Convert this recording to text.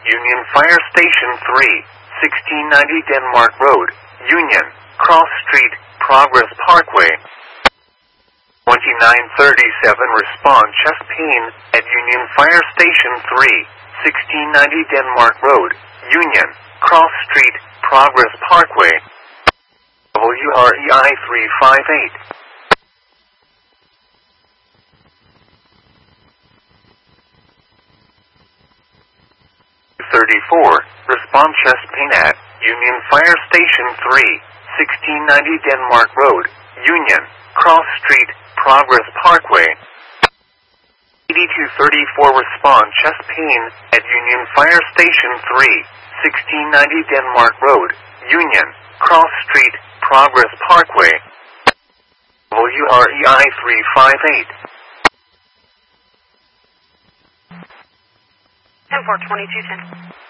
Union Fire Station 3, 1690 Denmark Road, Union, Cross Street, Progress Parkway. 2937 respond chest pain at Union Fire Station 3, 1690 Denmark Road, Union, Cross Street, Progress Parkway. WREI 358. 34, respond chest pain at Union Fire Station 3, 1690 Denmark Road, Union, Cross Street, Progress Parkway. 8234 respond chest pain at Union Fire Station 3, 1690 Denmark Road, Union, Cross Street, Progress Parkway. WREI 358. 10-4, 2210.